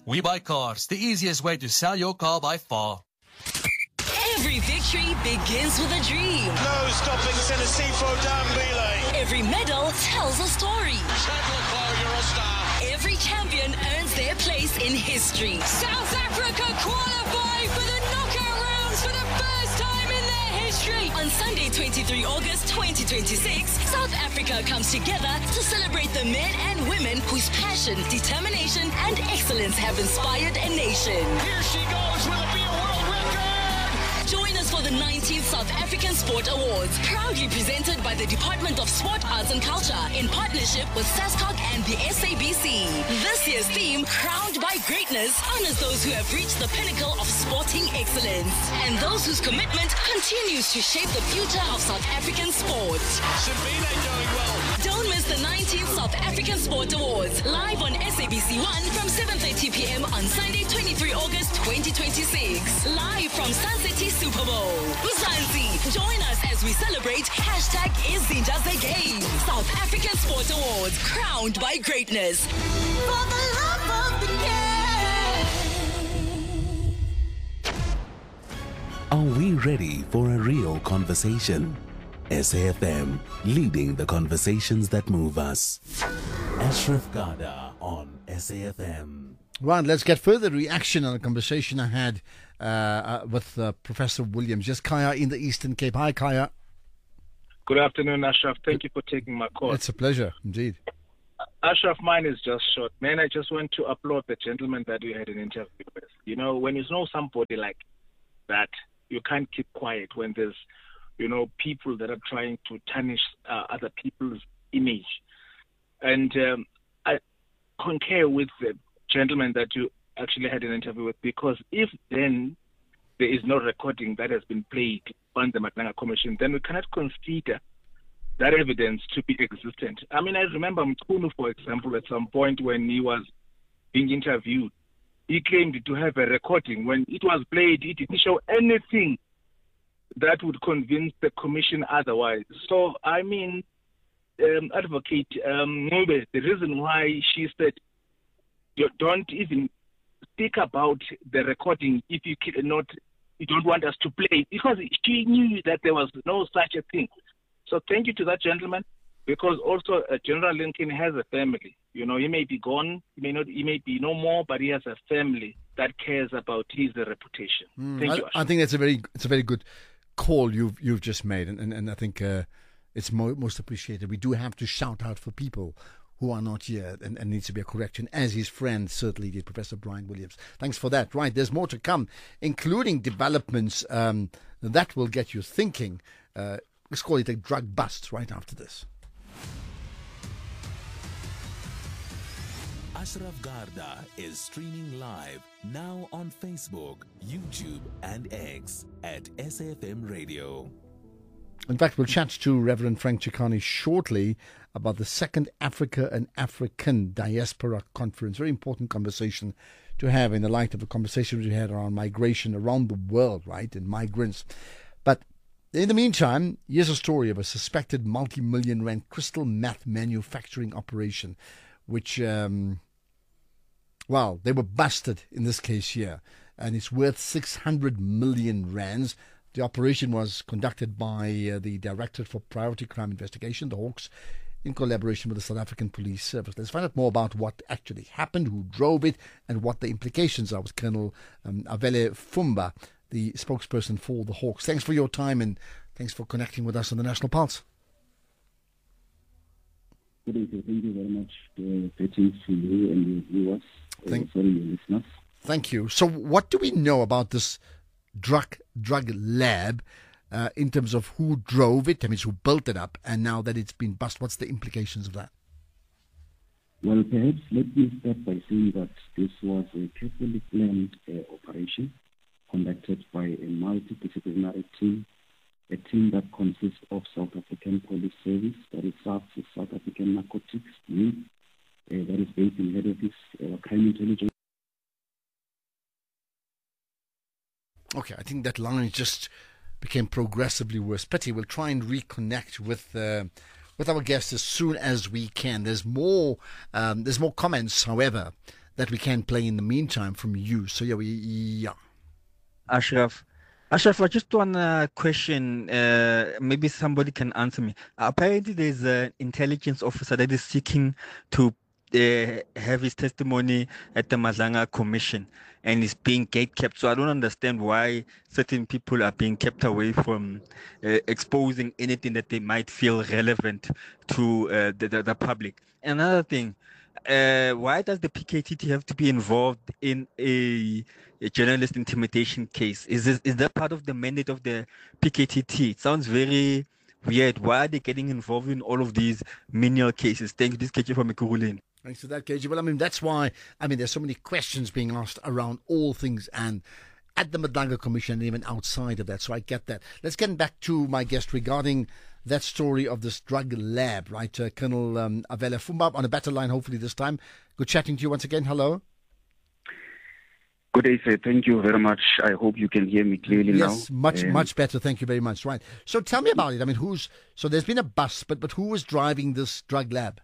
We Buy Cars, the easiest way to sell your car by far. Every victory begins with a dream. No stopping Tennessee for Dambele. Every medal tells a story. You're a star. Every champion earns their place in history. South Africa qualify for the knockout rounds for the first time in their history. On Sunday, 23 August 2026, South Africa comes together to celebrate the men and women whose passion, determination, and excellence have inspired a nation. Here she goes. Will it be a world record? Join us for the 19th South African Sport Awards, proudly presented by the Department of Sport, Arts and Culture in partnership with SASCOC and the SABC. This year's theme, Crowned by Greatness, honors those who have reached the pinnacle of sporting excellence and those whose commitment continues to shape the future of South African sport. Sabine doing well. Don't miss the 19th South African Sport Awards, live on SABC 1 from 7:30 p.m. on Sunday, 23 August 2026. Live from Sun City Super Bowl. Mzansi, join us as we celebrate #Izinja Game. South African Sport Awards, crowned by greatness. For the love of the game. Are we ready for a real conversation? SAFM, leading the conversations that move us. Ashraf Garda on SAFM. Right, let's get further reaction on a conversation I had with Professor Williams. Just Kaya in the Eastern Cape. Hi, Kaya. Good afternoon, Ashraf. Thank you for taking my call. It's a pleasure, indeed. Ashraf, mine is just short. Man, I just want to applaud the gentleman that you had an interview with. You know, when you know somebody like that, you can't keep quiet when there's, you know, people that are trying to tarnish other people's image. And I concur with the gentleman that you actually had an interview with, because if then there is no recording that has been played on the Matlanga Commission, then we cannot consider that evidence to be existent. I mean, I remember Mkhunu, for example, at some point when he was being interviewed, he claimed to have a recording. When it was played, it didn't show anything that would convince the commission otherwise. So, I mean, Advocate Ngube, the reason why she said, you don't even speak about the recording if you don't want us to play, because she knew that there was no such a thing. So thank you to that gentleman, because also General Lincoln has a family. You know, he may be gone, he may be no more, but he has a family that cares about his reputation. Thank you. I think it's a very good call you've just made, and I think it's most appreciated. We do have to shout out for people who are not here, and needs to be a correction, as his friend certainly did, Professor Brian Williams. Thanks for that. Right, there's more to come, including developments that will get you thinking. Let's call it a drug bust right after this. Ashraf Garda is streaming live now on Facebook, YouTube and X at SAFM Radio. In fact, we'll chat to Reverend Frank Chikane shortly about the second Africa and African Diaspora Conference. Very important conversation to have in the light of the conversations we had around migration around the world, right, and migrants. But in the meantime, here's a story of a suspected multi-million rand crystal meth manufacturing operation, which, they were busted in this case here, and it's worth 600 million rands. The operation was conducted by the Directorate for Priority Crime Investigation, the Hawks, in collaboration with the South African Police Service. Let's find out more about what actually happened, who drove it, and what the implications are with Colonel Avele Fumba, the spokesperson for the Hawks. Thanks for your time, and thanks for connecting with us on the National Pulse. Good evening. Thank you very much for getting to you and your viewers, your listeners. Thank you. So what do we know about this drug lab in terms of who drove it, who built it up, and now that it's been bust, what's the implications of that? Well, perhaps let me start by saying that this was a carefully planned operation conducted by a multidisciplinary team, a team that consists of South African Police Service, that is South African Narcotics Unit, that is based in head office, crime intelligence. Okay, I think that line just became progressively worse. Petty, we'll try and reconnect with our guests as soon as we can. There's more comments, however, that we can play in the meantime from you. So, yeah. Ashraf, I just want a question. Maybe somebody can answer me. Apparently, there's an intelligence officer that is seeking to have his testimony at the Mazanga Commission, and is being gatekept. So I don't understand why certain people are being kept away from exposing anything that they might feel relevant to the public. Another thing. Why does the PKTT have to be involved in a journalist intimidation case? Is that part of the mandate of the PKTT? It sounds very weird. Why are they getting involved in all of these menial cases? Thank you. This is KJ from Ekurhuleni. Thanks for that, KJ. Well, that's why, there's so many questions being asked around all things and at the Madanga Commission and even outside of that. So I get that. Let's get back to my guest regarding that story of this drug lab, right? Colonel Avela Fumba on a better line, hopefully this time. Good chatting to you once again. Hello. Good day, sir. Thank you very much. I hope you can hear me clearly now. Yes, much better. Thank you very much. Right. So tell me about it. So there's been a bus, but who was driving this drug lab?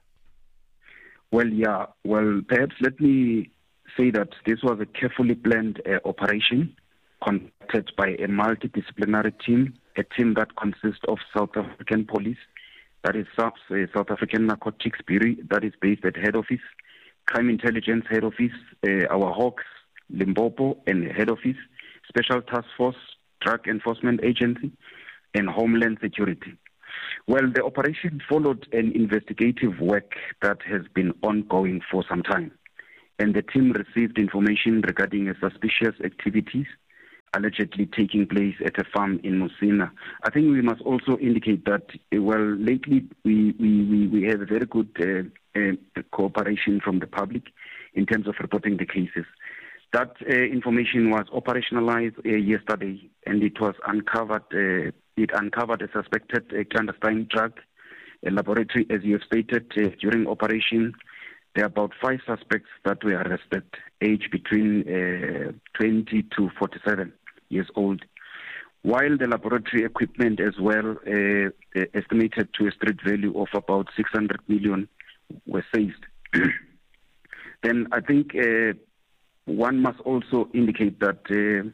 Well, perhaps let me say that this was a carefully planned operation conducted by a multidisciplinary team, a team that consists of South African police, that is SAPS, South African Narcotics Bureau, that is based at head office, Crime Intelligence head office, our Hawks, Limpopo and head office, Special Task Force, Drug Enforcement Agency, and Homeland Security. Well, the operation followed an investigative work that has been ongoing for some time, and the team received information regarding suspicious activities allegedly taking place at a farm in Musina. I think we must also indicate that, lately we have a very good cooperation from the public in terms of reporting the cases. That information was operationalized yesterday, and it was uncovered. It uncovered a suspected clandestine drug laboratory, as you have stated, during operation. There are about 5 suspects that were arrested, aged between 20 to 47 years old. While the laboratory equipment as well, estimated to a street value of about 600 million, were seized. Then I think one must also indicate that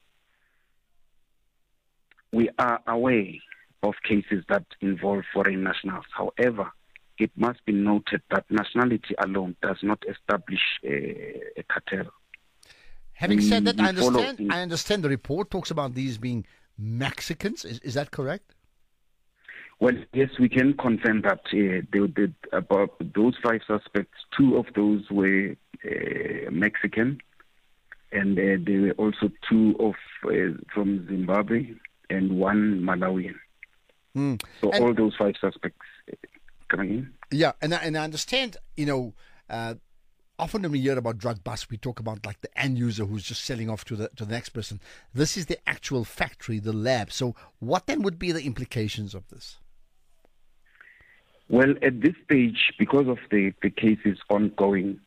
we are aware of cases that involve foreign nationals. However, it must be noted that nationality alone does not establish a cartel. Having said that, I understand the report talks about these being Mexicans. Is that correct? Well, yes, we can confirm that about those 5 suspects, 2 of those were Mexican, and there were also 2 from Zimbabwe and 1 Malawian. So all those 5 suspects coming in. Yeah, and I understand, often when we hear about drug busts, we talk about like the end user who's just selling off to the next person. This is the actual factory, the lab. So what then would be the implications of this? Well, at this stage, because of the case is ongoing,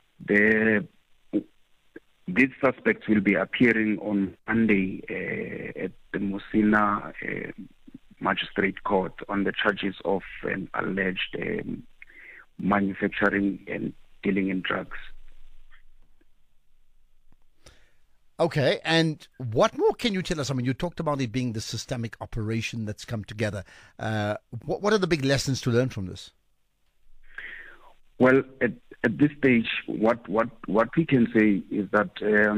these suspects will be appearing on Monday at the Musina Magistrate Court on the charges of an alleged manufacturing and dealing in drugs. Okay, and what more can you tell us? I mean, you talked about it being the systemic operation that's come together. What are the big lessons to learn from this? Well, at this stage, what we can say is that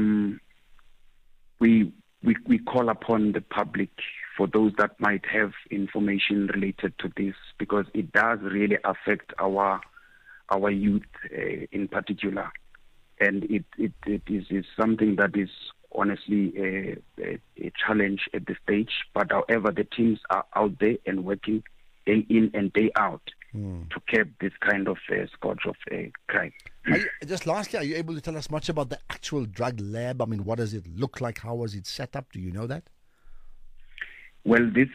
we call upon the public, for those that might have information related to this, because it does really affect our youth in particular, and it is something that is honestly a challenge at this stage. But however, the teams are out there and working day in and day out to curb this kind of scourge of crime. Just lastly, are you able to tell us much about the actual drug lab? I mean, what does it look like? How was it set up? Do you know that? Well, this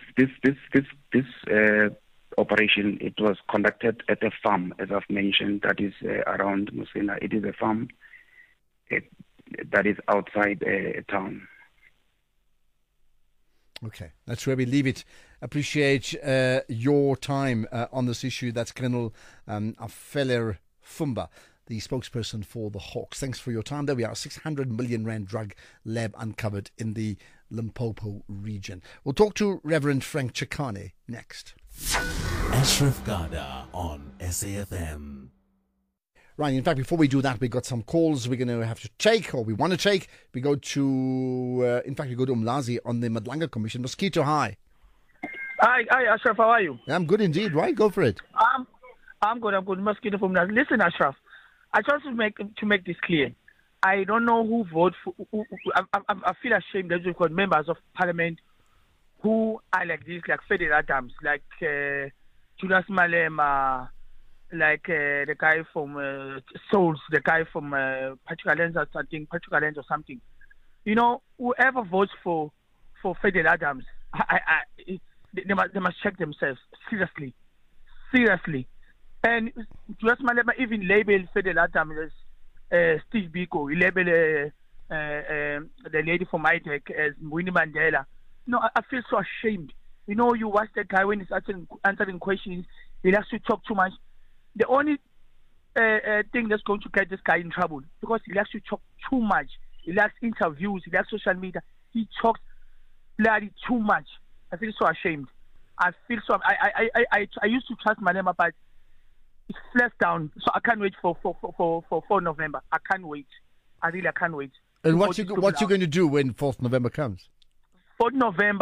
operation, it was conducted at a farm, as I've mentioned, that is around Musina. It is a farm that is outside town. Okay, that's where we leave it. Appreciate your time on this issue. That's Colonel Afeler Fumba. the spokesperson for the Hawks. Thanks for your time. There we are, 600 million rand drug lab uncovered in the Limpopo region. We'll talk to Reverend Frank Chikane next. Ashraf Garda on SAFM. Right, in fact, before we do that, we got some calls we're going to have to take, or we want to take. We go to, we go to Umlazi on the Madlanga Commission. Mosquito, hi. Hi, Ashraf, how are you? I'm good indeed, right? Go for it. I'm good. Mosquito from Umlazi. Listen, Ashraf, I just to make this clear. I don't know who voted for. I feel ashamed that we've got members of parliament who are like this, like Fedel Adams, like Julius Malema, like the guy from Souls, the guy from Patrick or something. You know, whoever votes for Fedel Adams, they must check themselves seriously. And Julius Malema even labeled Fedel Adams as Steve Biko. He labeled the lady from ITEC as Winnie Mandela. No, I feel so ashamed. You know, you watch that guy when he's answering questions, he likes to talk too much. The only thing that's going to get this guy in trouble, because he likes to talk too much. He likes interviews, he likes social media. He talks bloody too much. I feel so ashamed. I used to trust Malema, but it's flat down. So I can't wait for November. I can't wait. I can't wait. And what you going to do when 4th November comes? 4th November,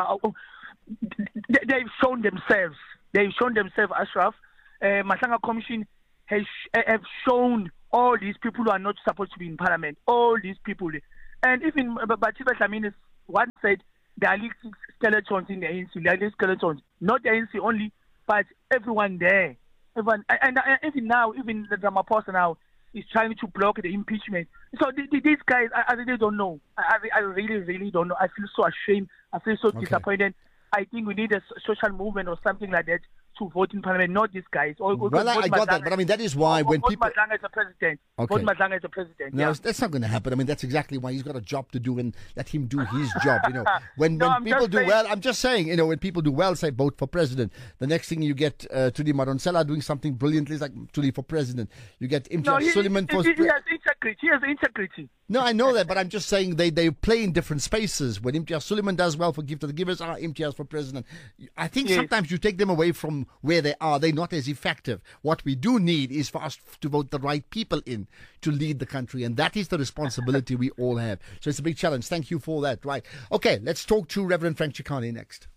they've shown themselves. Ashraf. Madlanga Commission have shown all these people who are not supposed to be in parliament. All these people. And even Batiba Dlamini once said there are skeletons in the ANC. There are skeletons. Not the ANC only, but everyone there. Everyone. And even now, even the Ramaphosa now is trying to block the impeachment. So these guys, I really don't know. I really don't know. I feel so ashamed. I feel so disappointed. I think we need a social movement or something like that to vote in parliament, not these guys. Well, I got that, but I mean, that is why when people... Vote Madlanga as a president. Okay. Vote Madlanga as a president. No, that's not going to happen. I mean, that's exactly why he's got a job to do, and let him do his job. You know, when people do well, I'm just saying, you know, when people do well, say vote for president. The next thing you get Tudi Madonsela doing something brilliantly, it's like Tudi for president. You get Imtiaz Suleiman for... He has integrity. He has integrity. No, I know that, but I'm just saying they play in different spaces. When Imtiaz Suleiman does well for Gift of the Givers, Imtiaz for president. I think sometimes you take them away from where they are. They're not as effective. What we do need is for us to vote the right people in to lead the country, and that is the responsibility we all have. So it's a big challenge. Thank you for that. Right. Okay, let's talk to Reverend Frank Chikane next.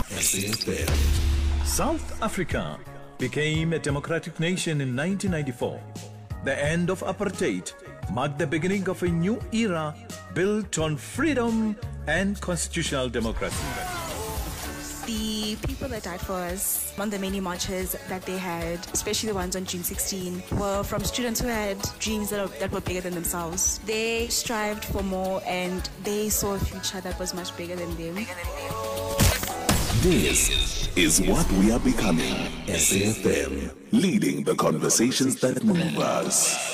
South Africa became a democratic nation in 1994. The end of apartheid marked the beginning of a new era built on freedom and constitutional democracy. The people that died for us on the many marches that they had, especially the ones on June 16, were from students who had dreams that were bigger than themselves. They strived for more and they saw a future that was much bigger than them. This is what we are becoming. SAFM, leading the conversations that move us.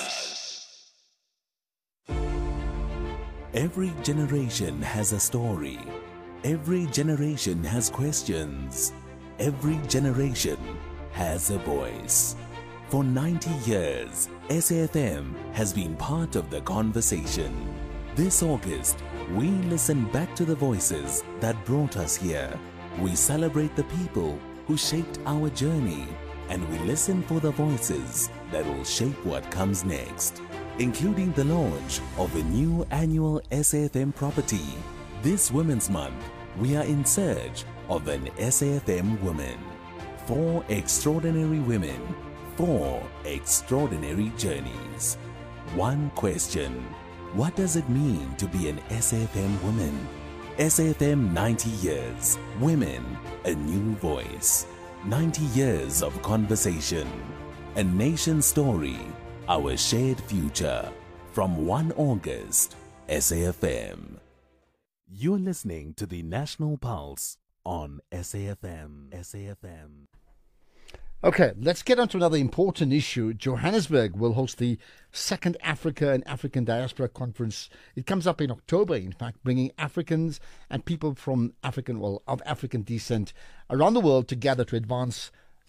Every generation has a story. Every generation has questions. Every generation has a voice. For 90 years, SAFM has been part of the conversation. This August, we listen back to the voices that brought us here. We celebrate the people who shaped our journey, and we listen for the voices that will shape what comes next, including the launch of a new annual SAFM property. This Women's Month, we are in search of an SAFM woman. 4 extraordinary women, 4 extraordinary journeys. One question: what does it mean to be an SAFM woman? SAFM 90 years. Women, a new voice. 90 years of conversation. A nation story. Our shared future. From 1 August, SAFM. You're listening to the National Pulse on SAFM. SAFM. Okay, let's get on to another important issue. Johannesburg will host the 2nd Africa and African Diaspora Conference. It comes up in October, in fact, bringing Africans and people from of African descent around the world together to advance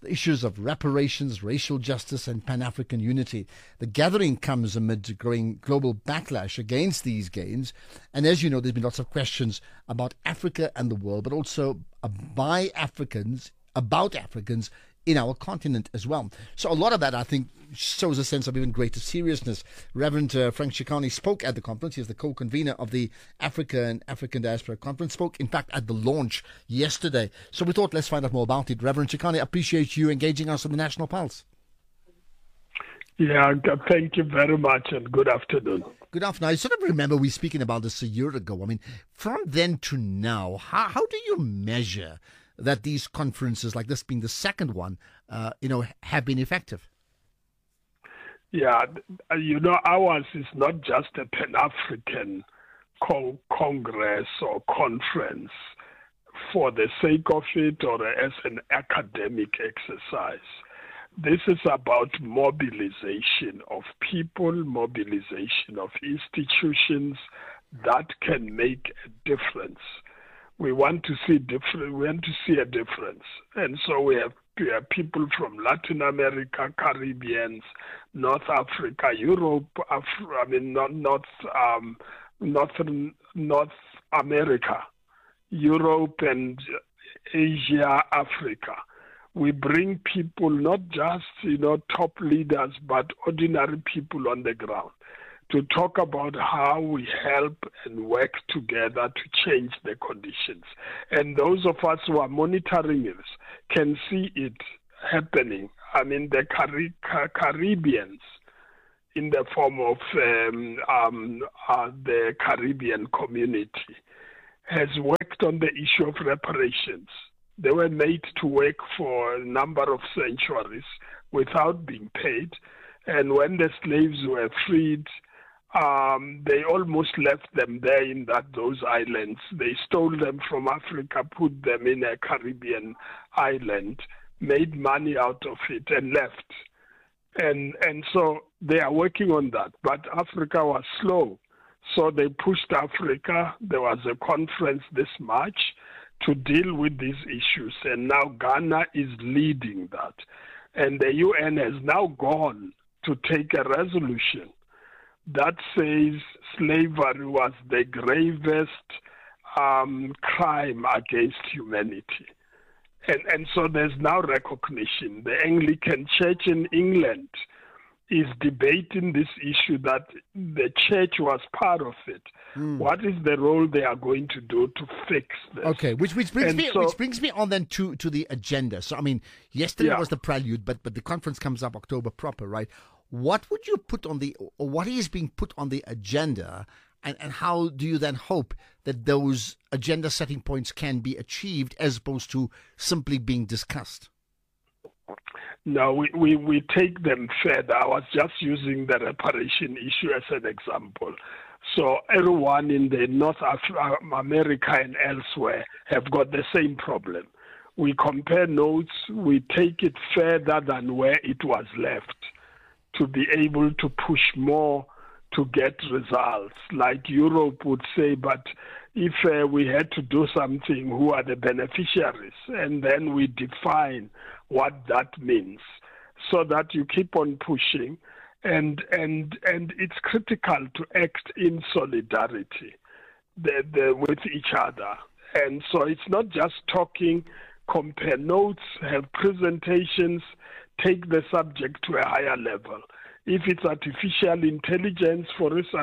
the issues of reparations, racial justice, and Pan-African unity. The gathering comes amid growing global backlash against these gains. And as you know, there's been lots of questions about Africa and the world, but also by Africans, about Africans in our continent as well. So a lot of that, I think, shows a sense of even greater seriousness. Reverend Frank Chikane spoke at the conference. He's the co-convener of the Africa and African Diaspora Conference, spoke, in fact, at the launch yesterday. So we thought, let's find out more about it. Reverend Chikane, appreciate you engaging us on the National Pulse. Yeah, thank you very much, and good afternoon. Good afternoon. I sort of remember we speaking about this a year ago. I mean, from then to now, how do you measure that these conferences, like this being the second one, have been effective? Yeah, ours is not just a Pan-African congress or conference for the sake of it or as an academic exercise. This is about mobilization of people, mobilization of institutions that can make a difference. We want to see a difference, and so we have people from Latin America, Caribbeans, North Africa, Europe, North America, Europe, and Asia, Africa. We bring people, not just top leaders, but ordinary people on the ground, to talk about how we help and work together to change the conditions. And those of us who are monitoring it can see it happening. I mean, the Caribbeans, in the form of the Caribbean community, has worked on the issue of reparations. They were made to work for a number of centuries without being paid. And when the slaves were freed, they almost left them there in those islands. They stole them from Africa, put them in a Caribbean island, made money out of it, and left. And so they are working on that. But Africa was slow. So they pushed Africa. There was a conference this March to deal with these issues. And now Ghana is leading that. And the UN has now gone to take a resolution that says slavery was the gravest crime against humanity. And so there's now recognition. The Anglican Church in England is debating this issue, that the church was part of it. What is the role they are going to do to fix this? Okay, which brings me on then to the agenda. So, I mean, yesterday was the prelude, but the conference comes up October proper, right? What would you put on or what is being put on the agenda, and how do you then hope that those agenda setting points can be achieved as opposed to simply being discussed? No, we take them further. I was just using the reparation issue as an example. So everyone in the North America and elsewhere have got the same problem. We compare notes, we take it further than where it was left to be able to push more to get results. Like Europe would say, but if we had to do something, who are the beneficiaries? And then we define what that means so that you keep on pushing. And it's critical to act in solidarity with each other. And so it's not just talking, compare notes, have presentations, take the subject to a higher level. If it's artificial intelligence, for us,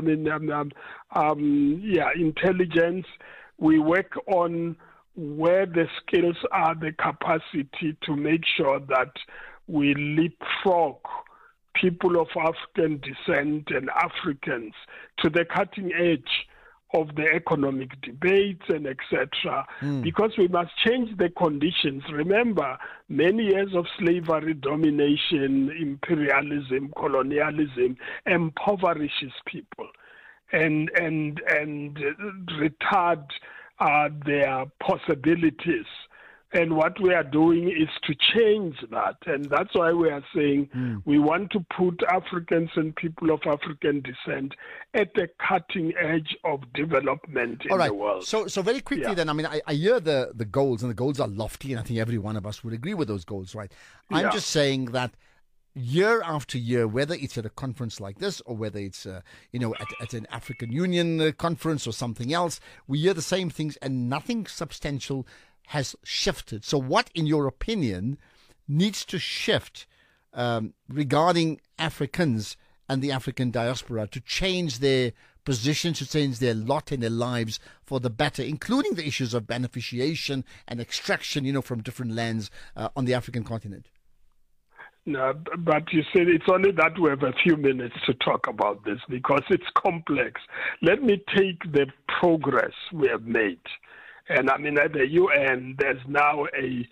intelligence, we work on where the skills are, the capacity to make sure that we leapfrog people of African descent and Africans to the cutting edge of the economic debates and etc. Because we must change the conditions. Remember, many years of slavery, domination, imperialism, colonialism impoverishes people and retard their possibilities And what we are doing is to change that. And that's why we are saying we want to put Africans and people of African descent at the cutting edge of development in the world. So very quickly then, I mean, I hear the goals, and the goals are lofty, and I think every one of us would agree with those goals, right? I'm just saying that year after year, whether it's at a conference like this or whether it's, at an African Union conference or something else, we hear the same things and nothing substantial has shifted. So what, in your opinion, needs to shift regarding Africans and the African diaspora to change their position, to change their lot in their lives for the better, including the issues of beneficiation and extraction, from different lands on the African continent? No, but you said it's only that we have a few minutes to talk about this because it's complex. Let me take the progress we have made. And I mean, at the UN, there's now a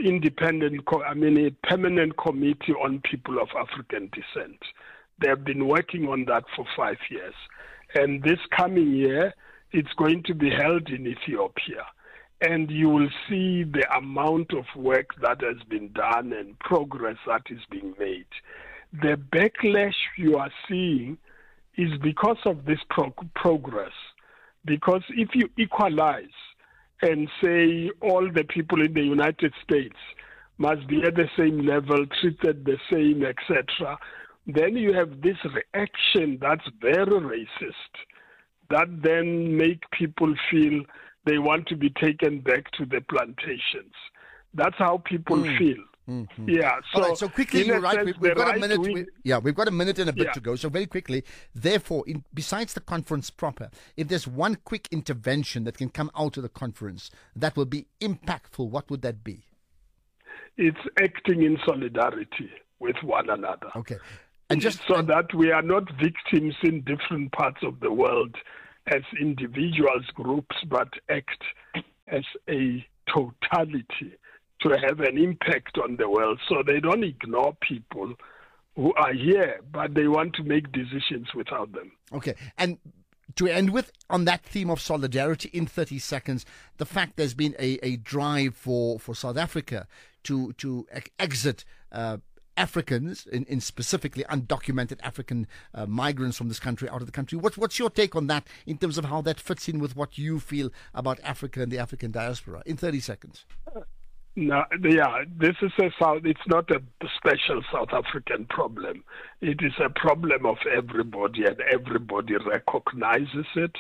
permanent committee on people of African descent. They have been working on that for 5 years. And this coming year, it's going to be held in Ethiopia. And you will see the amount of work that has been done and progress that is being made. The backlash you are seeing is because of this progress. Because if you equalize and say all the people in the United States must be at the same level, treated the same, etc., then you have this reaction that's very racist, that then make people feel they want to be taken back to the plantations. That's how people feel. Mm-hmm. Yeah. So, all right, so quickly, you're right. We've got a minute. We've got a minute and a bit to go. So very quickly, therefore, besides the conference proper, if there's one quick intervention that can come out of the conference that will be impactful, what would that be? It's acting in solidarity with one another. Okay. And that we are not victims in different parts of the world as individuals, groups, but act as a totality to have an impact on the world. So they don't ignore people who are here, but they want to make decisions without them. Okay. And to end with, on that theme of solidarity in 30 seconds, the fact there's been a drive for South Africa to exit Africans, in specifically undocumented African migrants from this country out of the country. What's your take on that in terms of how that fits in with what you feel about Africa and the African diaspora? In 30 seconds. No, this is it's not a special South African problem. It is a problem of everybody, and everybody recognizes it.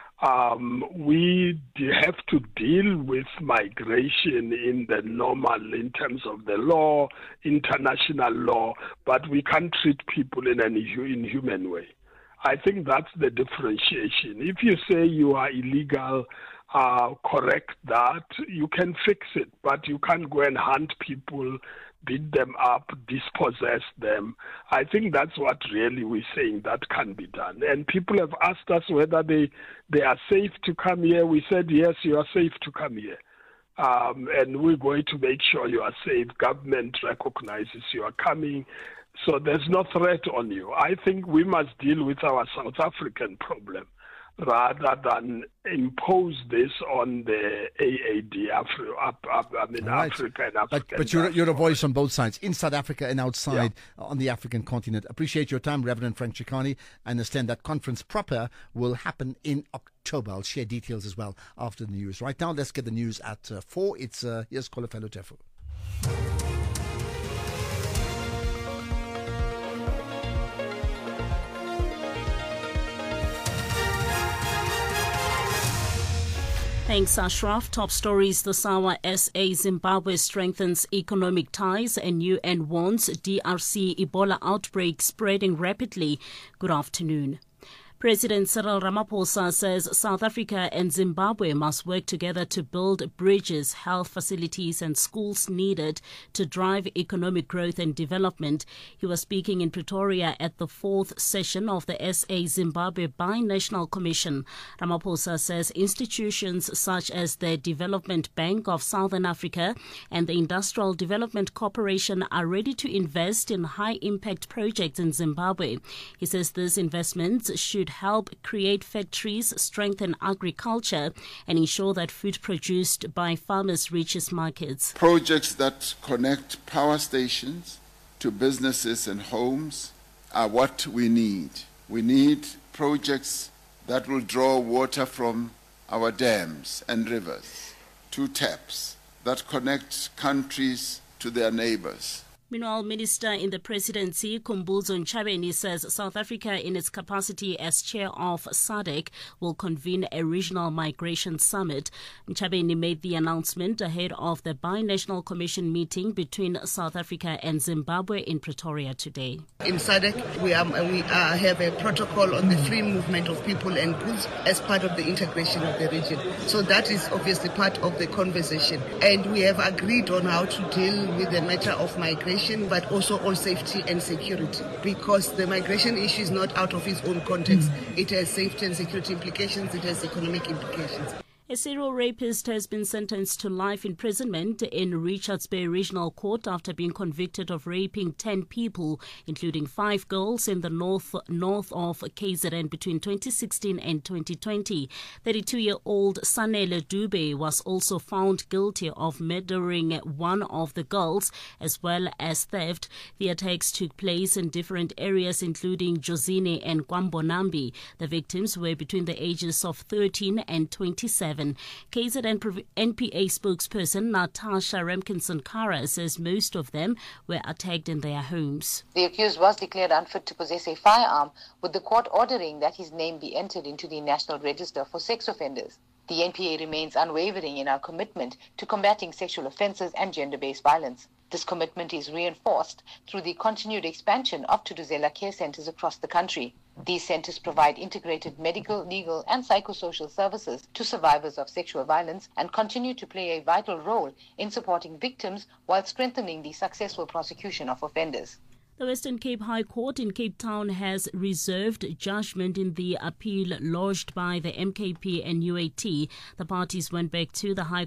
We have to deal with migration in terms of the law, international law, but we can't treat people in an inhuman way. I think that's the differentiation. If you say you are illegal, correct that, you can fix it, but you can't go and hunt people, beat them up, dispossess them. I think that's what really we're saying that can be done. And people have asked us whether they are safe to come here. We said, yes, you are safe to come here. And we're going to make sure you are safe. Government recognizes you are coming. So there's no threat on you. I think we must deal with our South African problem rather than impose this on the AAD, Africa and Africa. But you're a voice on both sides, in South Africa and outside on the African continent. Appreciate your time, Reverend Frank Chikane. I understand that conference proper will happen in October. I'll share details as well after the news. Right now, let's get the news at 4. Here's Kolofelo Tefo. Thanks, Ashraf. Top stories. The SAWA SA Zimbabwe strengthens economic ties and UN warns DRC Ebola outbreak spreading rapidly. Good afternoon. President Cyril Ramaphosa says South Africa and Zimbabwe must work together to build bridges, health facilities and schools needed to drive economic growth and development. He was speaking in Pretoria at the 4th session of the SA Zimbabwe Binational Commission. Ramaphosa says institutions such as the Development Bank of Southern Africa and the Industrial Development Corporation are ready to invest in high-impact projects in Zimbabwe. He says these investments should help create factories, strengthen agriculture, and ensure that food produced by farmers reaches markets. Projects that connect power stations to businesses and homes are what we need. We need projects that will draw water from our dams and rivers to taps that connect countries to their neighbors. Meanwhile, Minister in the Presidency, Khumbudzo Ntshavheni, says South Africa, in its capacity as chair of SADC, will convene a regional migration summit. Ntshavheni made the announcement ahead of the Binational Commission meeting between South Africa and Zimbabwe in Pretoria today. In SADC, we have a protocol on the free movement of people and goods as part of the integration of the region. So that is obviously part of the conversation. And we have agreed on how to deal with the matter of migration, but also on safety and security, because the migration issue is not out of its own context. It has safety and security implications, it has economic implications. A serial rapist has been sentenced to life imprisonment in Richards Bay Regional Court after being convicted of raping 10 people, including 5 girls in the north of KZN between 2016 and 2020. 32-year-old Sanele Dube was also found guilty of murdering one of the girls as well as theft. The attacks took place in different areas, including Jozini and Kwambonambi. The victims were between the ages of 13 and 27. KZN NPA spokesperson Natasha Remkinson-Kara says most of them were attacked in their homes. The accused was declared unfit to possess a firearm, with the court ordering that his name be entered into the National Register for Sex Offenders. The NPA remains unwavering in our commitment to combating sexual offences and gender-based violence. This commitment is reinforced through the continued expansion of Thuthuzela care centres across the country. These centres provide integrated medical, legal and psychosocial services to survivors of sexual violence and continue to play a vital role in supporting victims while strengthening the successful prosecution of offenders. The Western Cape High Court in Cape Town has reserved judgment in the appeal lodged by the MKP and UAT. The parties went back to the High